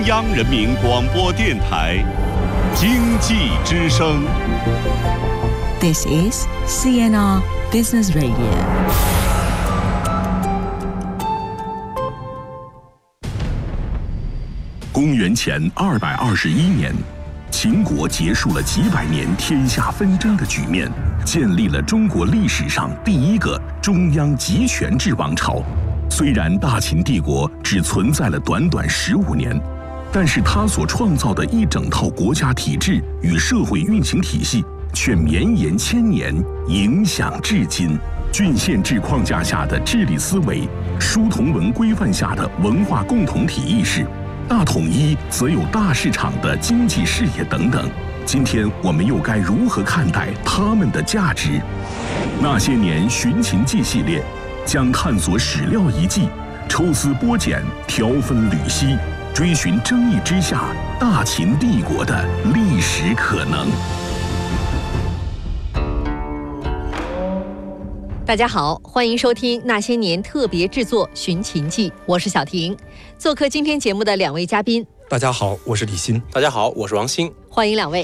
央人民广播电台经济之声。 This is CNR Business Radio。 公元前221年，秦国结束了几百年天下纷争的局面，建立了中国历史上第一个中央集权制王朝。虽然大秦帝国只存在了短短15年，但是它所创造的一整套国家体制与社会运行体系却绵延千年，影响至今。郡县制框架下的治理思维，书同文规范下的文化共同体意识，大统一则有大市场的经济视野等等。今天我们又该如何看待它们的价值？那些年寻秦记系列将探索史料遗迹，抽丝剥茧，挑分缕析，追寻争议之下大秦帝国的历史可能。 大家好，欢迎收听那些年特别制作《寻秦记》，我是小婷。做客今天节目的两位嘉宾， 大家好，我是李欣。 大家好，我是王鑫。 欢迎两位。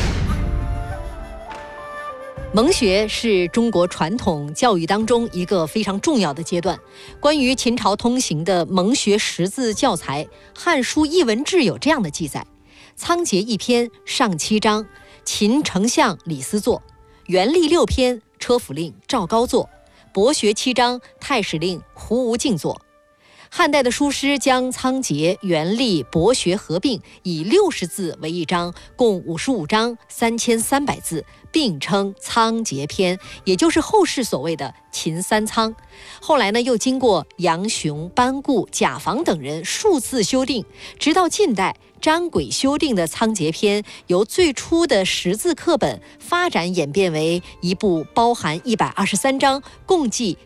蒙学是中国传统教育当中一个非常重要的阶段。关于秦朝通行的蒙学识字教材，《汉书艺文志》有这样的记载：仓颉一篇，上7章，秦丞相李斯作；元历6篇，车府令赵高作；博学7章，太史令胡无敬作。汉代的书师将仓颉、元历、博学合并，以60字为一章，共55章，3300字，并称仓颉篇，也就是后世所谓的秦三仓。后来呢，又经过杨雄、班固、贾访等人数次修订，直到近代张轨修订的仓颉篇，由最初的识字课本发展演变为一部包含123章，共计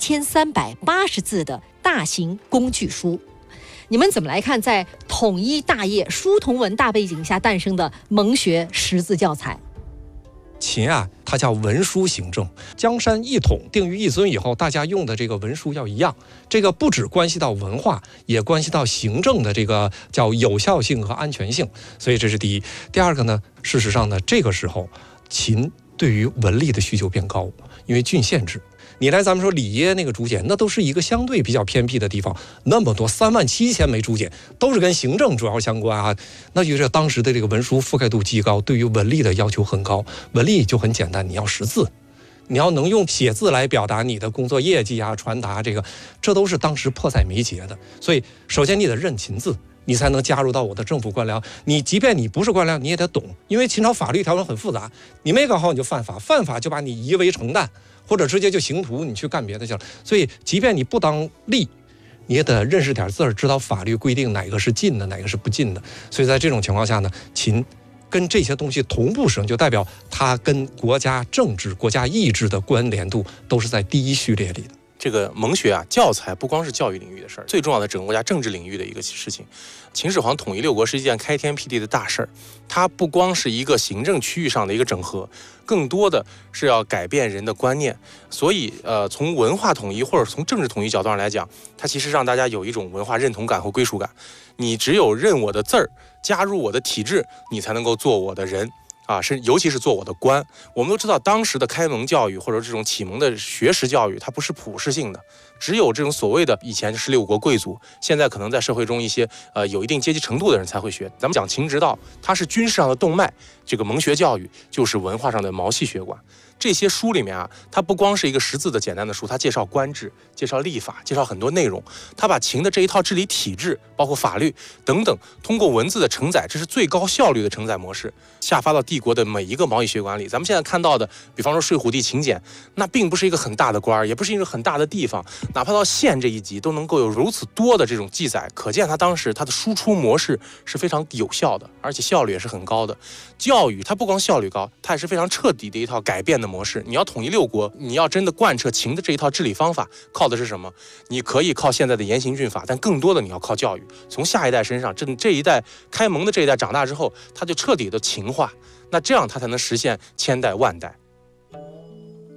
7380字的大型工具书。你们怎么来看在统一大业、书同文大背景下诞生的蒙学识字教材？ 秦啊，它叫文书行政，江山一统，定于一尊以后，大家用的这个文书要一样。这个不只关系到文化，也关系到行政的这个叫有效性和安全性。所以这是第一。第二个呢，事实上呢，这个时候秦对于文力的需求变高，因为郡县制。你来咱们说里耶那个竹简，那都是一个相对比较偏僻的地方，那么多37000枚竹简，都是跟行政主要相关啊。那就是当时的这个文书覆盖度极高，对于文力的要求很高。文力就很简单，你要识字，你要能用写字来表达你的工作业绩啊，传达这都是当时迫在眉睫的。所以首先你得认秦字，你才能加入到我的政府官僚。你即便你不是官僚，你也得懂，因为秦朝法律条文很复杂，你没搞好你就犯法，犯法就把你夷为成担，或者直接就刑徒，你去干别的去了。所以即便你不当吏，你也得认识点字儿，知道法律规定哪个是禁的，哪个是不禁的。所以在这种情况下呢，秦跟这些东西同步使用，就代表它跟国家政治、国家意志的关联度都是在第一序列里的。 这个蒙学啊，教材不光是教育领域的事儿，最重要的整个国家政治领域的一个事情。秦始皇统一6国是一件开天辟地的大事儿，它不光是一个行政区域上的一个整合，更多的是要改变人的观念。所以从文化统一或者从政治统一角度上来讲，它其实让大家有一种文化认同感和归属感。你只有认我的字儿，加入我的体制，你才能够做我的人。尤其是做我的官。我们都知道，当时的开蒙教育或者这种启蒙的学识教育，它不是普世性的，只有这种所谓的以前是16国贵族，现在可能在社会中一些有一定阶级程度的人才会学。咱们讲秦直道，它是军事上的动脉，这个蒙学教育就是文化上的毛细血管。这些书里面啊，它不光是一个识字的简单的书，它介绍官制、介绍历法、介绍很多内容。它把秦的这一套治理体制，包括法律等等，通过文字的承载，这是最高效率的承载模式，下发到帝国的每一个毛细血管里。咱们现在看到的，比方说睡虎地秦简，那并不是一个很大的官，也不是一个很大的地方，哪怕到县这一级都能够有如此多的这种记载，可见它当时它的输出模式是非常有效的，而且效率也是很高的。教育它不光效率高，它也是非常彻底的一套改变的模式。你要统一6国，你要真的贯彻秦的这一套治理方法，靠的是什么？你可以靠现在的严刑峻法，但更多的你要靠教育。从下一代身上，这一代开蒙的这一代长大之后，他就彻底的秦化，那这样他才能实现千代万代。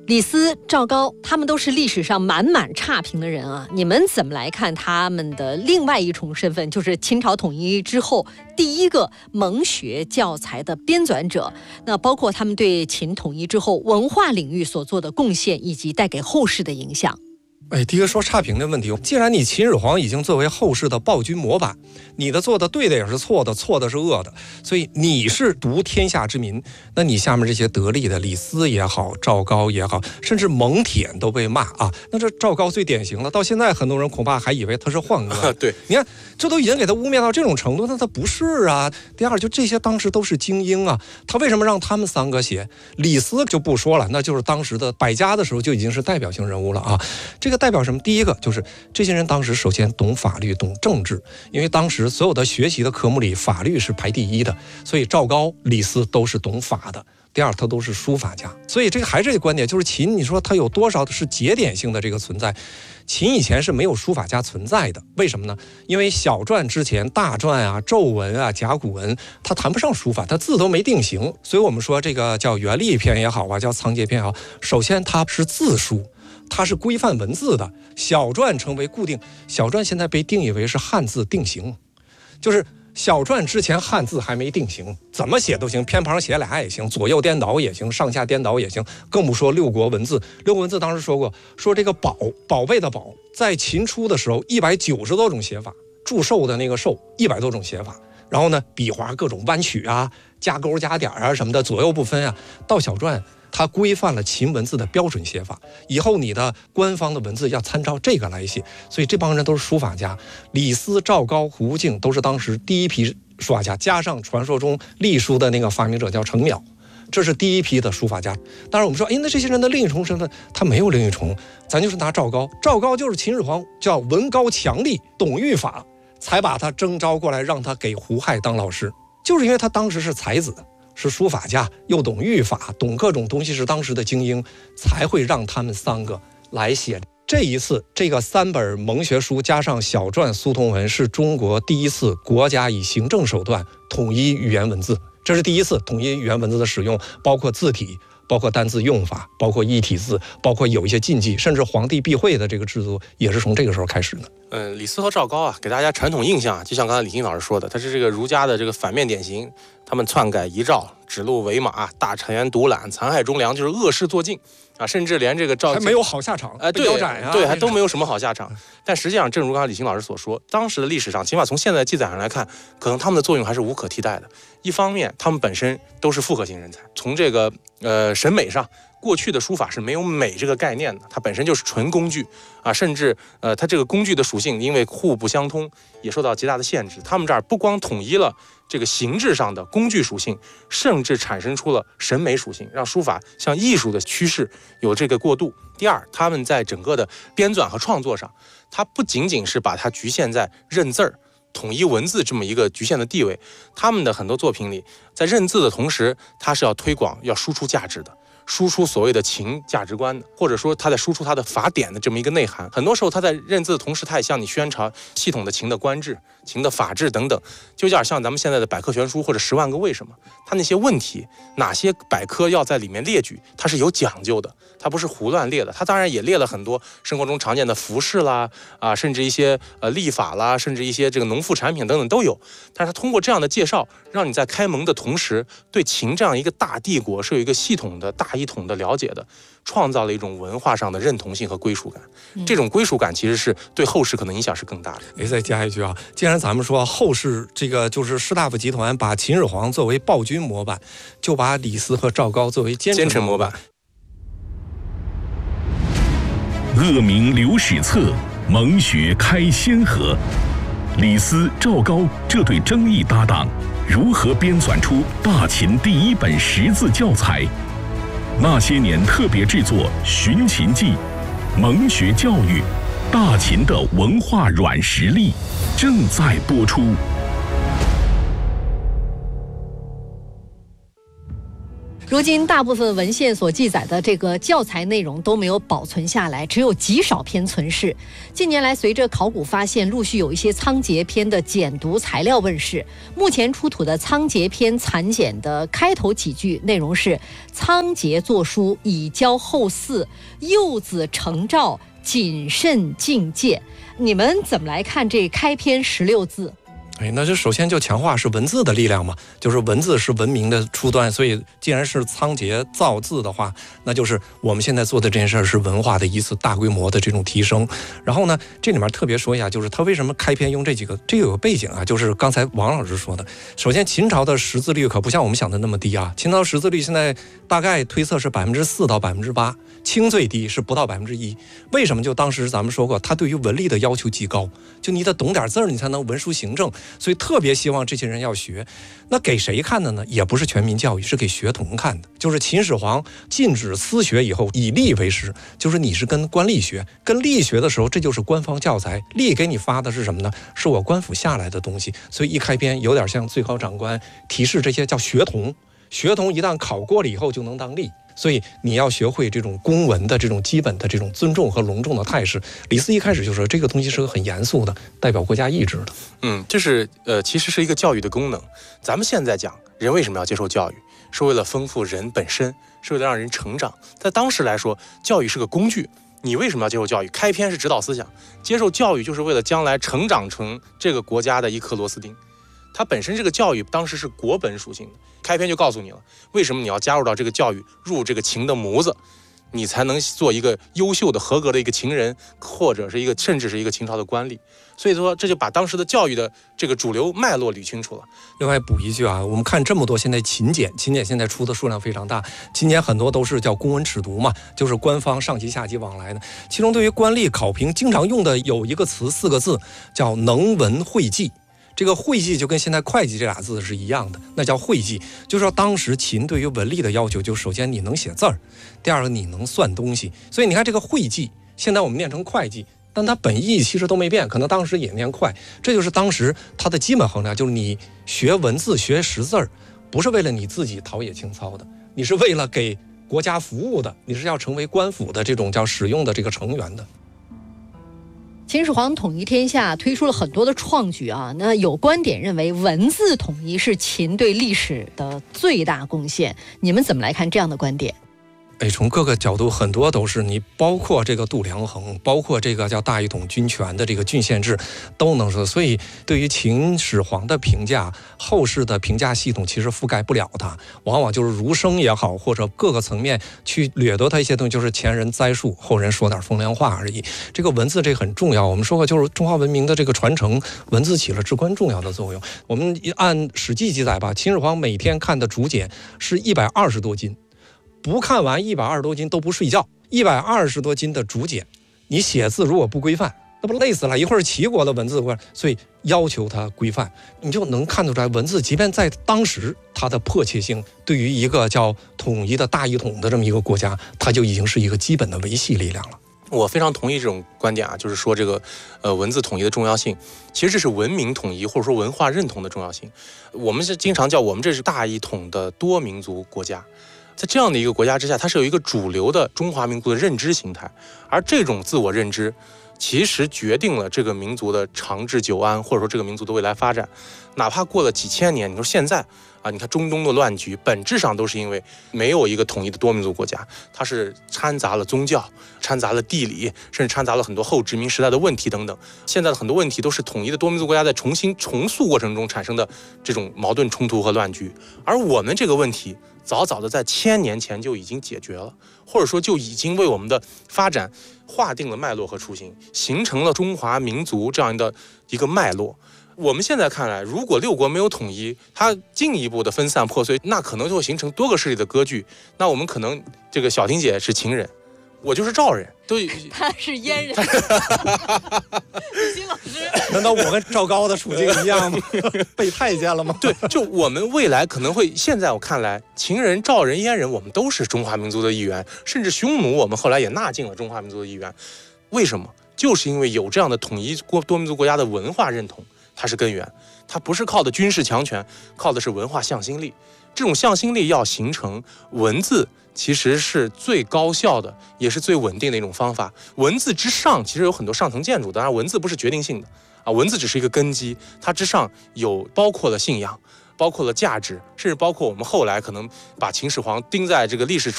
李斯、赵高，他们都是历史上满满差评的人啊！你们怎么来看他们的另外一重身份，就是秦朝统一之后第一个蒙学教材的编纂者？那包括他们对秦统一之后文化领域所做的贡献，以及带给后世的影响。 第一个说差评的问题，既然你秦始皇已经作为后世的暴君模板，你的做的对的也是错的，错的是恶的，所以你是独天下之民，那你下面这些得力的李斯也好，赵高也好，甚至蒙恬都被骂啊。那这赵高最典型了，到现在很多人恐怕还以为他是宦官。 对， 你看这都已经给他污蔑到这种程度，那他不是啊。第二，就这些当时都是精英啊，他为什么让他们三个写？李斯就不说了，那就是当时的百家的时候就已经是代表性人物了啊。这个代表什么？第一个就是这些人当时首先懂法律、懂政治，因为当时所有的学习的科目里，法律是排第一的，所以赵高、李斯都是懂法的。第二，他都是书法家，所以这个还是这个观点，就是秦，你说他有多少是节点性的这个存在？秦以前是没有书法家存在的，为什么呢？因为小篆之前，大篆啊、皱文啊、甲骨文，它谈不上书法，它字都没定型，所以我们说这个叫元历篇也好啊，叫仓颉篇也好，首先它是字书。它是规范文字的，小篆成为固定，小篆现在被定义为是汉字定型，就是小篆之前汉字还没定型，怎么写都行，偏旁写俩也行，左右颠倒也行，上下颠倒也行，更不说六国文字。六国文字当时说过，说这个宝贝的宝，在秦初的时候190多种写法，祝寿的那个寿100多种写法，然后呢，笔划各种弯曲啊，加勾加点啊什么的，左右不分啊。到小篆，它规范了秦文字的标准写法，以后你的官方的文字要参照这个来写，所以这帮人都是书法家。李斯、赵高、胡敬都是当时第一批书法家，加上传说中隶书的那个发明者叫程邈，这是第一批的书法家。当然我们说，那这些人的另一重身份，他没有另一重，咱就是拿赵高，赵高就是秦始皇叫文高强力，懂御法，才把他征召过来，让他给胡亥当老师，就是因为他当时是才子，是书法家，又懂御法，懂各种东西，是当时的精英，才会让他们三个来写。这一次这个3本蒙学书加上小篆苏通文，是中国第一次国家以行政手段统一语言文字，这是第一次统一语言文字的使用，包括字体，包括单字用法，包括异体字，包括有一些禁忌，甚至皇帝避讳的这个制度也是从这个时候开始的。 李斯和赵高啊，给大家传统印象，就像刚才李欣老师说的，他是这个儒家的这个反面典型，他们篡改遗诏，指鹿为马，大权独揽，残害忠良，就是恶事做尽啊，甚至连这个赵还没有好下场， 对， 腰斩啊， 对，还都没有什么好下场。但实际上，正如刚才李欣老师所说，当时的历史上，起码从现在的记载上来看，可能他们的作用还是无可替代的。一方面，他们本身都是复合型人才，从这个审美上。过去的书法是没有美这个概念的，它本身就是纯工具啊，甚至它这个工具的属性因为互不相通，也受到极大的限制。他们这儿不光统一了这个形制上的工具属性，甚至产生出了审美属性，让书法向艺术的趋势有这个过渡。第二，他们在整个的编纂和创作上，它不仅仅是把它局限在认字儿、统一文字这么一个局限的地位，他们的很多作品里，在认字的同时，它是要推广、要输出价值的。输出所谓的秦价值观的，或者说他在输出他的法典的这么一个内涵。很多时候他在认字的同时，他也向你宣传系统的秦的官制、秦的法治等等，就有点像咱们现在的百科全书或者10万个为什么。他那些问题，哪些百科要在里面列举，它是有讲究的，它不是胡乱列的。他当然也列了很多生活中常见的服饰啦，甚至一些历法啦，甚至一些这个农副产品等等都有。但是他通过这样的介绍，让你在开蒙的同时，对秦这样一个大帝国是有一个系统的大一统的了解的，创造了一种文化上的认同性和归属感。这种归属感其实是对后世可能影响是更大的。 再加一句啊，既然咱们说后世这个就是士大夫集团把秦始皇作为暴君模板，就把李斯和赵高作为奸臣模板。 恶名留史册，蒙学开先河。李斯、赵高这对争议搭档，如何编纂出大秦第一本识字教材？那些年特别制作《寻秦记》，蒙学教育，大秦的文化软实力正在播出。 如今大部分文献所记载的这个教材内容都没有保存下来，只有极少篇存世。近年来，随着考古发现，陆续有一些仓颉篇的简读材料问世。目前出土的仓颉篇残简的开头几句内容是：仓颉作书以教后嗣，幼子承诏，谨慎境戒。你们怎么来看这开篇16字？ 那这首先就强化是文字的力量嘛，就是文字是文明的初端，所以既然是仓颉造字的话，那就是我们现在做的这件事儿是文化的一次大规模的这种提升。然后呢，这里面特别说一下，就是他为什么开篇用这几个，这个有个背景啊，就是刚才王老师说的。首先，秦朝的识字率可不像我们想的那么低啊，秦朝识字率现在大概推测是4%到8%，清最低是不到1%。为什么？就当时咱们说过，他对于文力的要求极高，就你得懂点字儿，你才能文书行政。所以特别希望这些人要学。那给谁看的呢？也不是全民教育，是给学童看的。就是秦始皇禁止私学以后，以吏为师，就是你是跟官吏学，跟吏学的时候，这就是官方教材。吏给你发的是什么呢？是我官府下来的东西。所以一开篇有点像最高长官提示这些叫学童，学童一旦考过了以后就能当吏。所以你要学会这种公文的这种基本的这种尊重和隆重的态势。李斯一开始就说这个东西是个很严肃的，代表国家意志的。 这是其实是一个教育的功能。咱们现在讲人为什么要接受教育，是为了丰富人本身，是为了让人成长。在当时来说，教育是个工具。你为什么要接受教育？开篇是指导思想，接受教育就是为了将来成长成这个国家的一颗螺丝钉。它本身这个教育当时是国本属性的，开篇就告诉你了，为什么你要加入到这个教育，入这个情的模子，你才能做一个优秀的合格的一个情人，或者是一个甚至是一个秦朝的官吏。所以说这就把当时的教育的这个主流脉络捋清楚了。 另外补一句啊，我们看这么多现在秦简现在出的数量非常大，秦简很多都是叫公文尺牍嘛，就是官方上级下级往来的。其中对于官吏考评经常用的有一个词4个字，叫能文会记。这个会计就跟现在会计这俩字是一样的，那叫会计。就是说当时秦对于文吏的要求，就首先你能写字儿，第二个你能算东西。所以你看这个会计，现在我们念成会计，但它本意其实都没变，可能当时也念快。这就是当时它的基本衡量，就是你学文字学识字儿，不是为了你自己陶冶情操的，你是为了给国家服务的，你是要成为官府的这种叫使用的这个成员的。 秦始皇统一天下推出了很多的创举啊，那有观点认为文字统一是秦对历史的最大贡献，你们怎么来看这样的观点？ 从各个角度很多都是，你包括这个度量衡，包括这个叫大一统军权的这个郡县制都能说。所以对于秦始皇的评价，后世的评价系统其实覆盖不了它，往往就是儒生也好，或者各个层面去掠夺它一些东西，就是前人栽树，后人说点风凉话而已。这个文字这很重要，我们说过就是中华文明的这个传承，文字起了至关重要的作用。我们按史记记载吧，秦始皇每天看的竹简是120多斤，不看完120多斤都不睡觉。120多斤的竹简，你写字如果不规范，那不累死了？一会儿齐国的文字，所以要求它规范，你就能看得出来，文字即便在当时，它的迫切性对于一个叫统一的大一统的这么一个国家，它就已经是一个基本的维系力量了。 我非常同意这种观点啊，就是说这个文字统一的重要性，其实这是文明统一或者说文化认同的重要性。我们是经常叫我们这是大一统的多民族国家。在这样的一个国家之下，它是有一个主流的中华民族的认知形态，而这种自我认知其实决定了这个民族的长治久安，或者说这个民族的未来发展。哪怕过了几千年，你说现在啊，你看中东的乱局，本质上都是因为没有一个统一的多民族国家，它是掺杂了宗教，掺杂了地理，甚至掺杂了很多后殖民时代的问题等等。现在的很多问题都是统一的多民族国家在重新重塑过程中产生的这种矛盾冲突和乱局，而我们这个问题早早的在1000年前就已经解决了，或者说就已经为我们的发展划定了脉络和雏形，形成了中华民族这样的一个脉络。我们现在看来，如果6国没有统一，它进一步的分散破碎，那可能就会形成多个势力的割据。那我们可能这个小婷姐是秦人，我就是赵人， 他是燕人。金老师， 难道我跟赵高的处境一样吗？被太监了吗？ 对，就我们未来可能会，现在我看来，秦人、赵人、燕人，我们都是中华民族的一员，甚至匈奴，我们后来也纳进了中华民族的一员。为什么？就是因为有这样的统一多民族国家的文化认同。它是根源，它不是靠的军事强权，靠的是文化向心力。 这种向心力要形成，文字其实是最高效的，也是最稳定的一种方法。文字之上其实有很多上层建筑，当然文字不是决定性的啊，文字只是一个根基，它之上有包括了信仰，包括了价值，甚至包括我们后来可能把秦始皇钉在这个历史